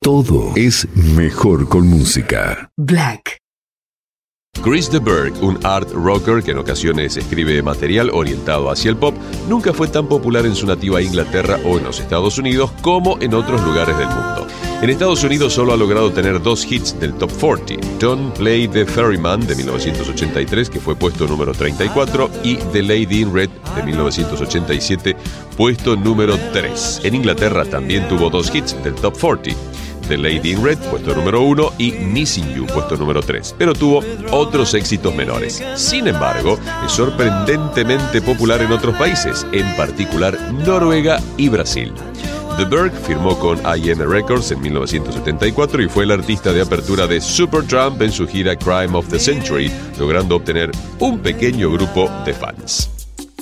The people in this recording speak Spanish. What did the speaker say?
Todo es mejor con música. Black. Chris de Burgh, un art rocker que en ocasiones escribe material orientado hacia el pop, nunca fue tan popular en su nativa Inglaterra o en los Estados Unidos como en otros lugares del mundo. En Estados Unidos solo ha logrado tener 2 hits del Top 40, Don't Play the Ferryman de 1983, que fue puesto número 34, y The Lady in Red de 1987, puesto número 3. En Inglaterra también tuvo 2 hits del Top 40, The Lady in Red, puesto número 1, y Missing You, puesto número 3, pero tuvo otros éxitos menores. Sin embargo, es sorprendentemente popular en otros países, en particular Noruega y Brasil. The Burgh firmó con IM Records en 1974 y fue el artista de apertura de Supertramp en su gira Crime of the Century, logrando obtener un pequeño grupo de fans.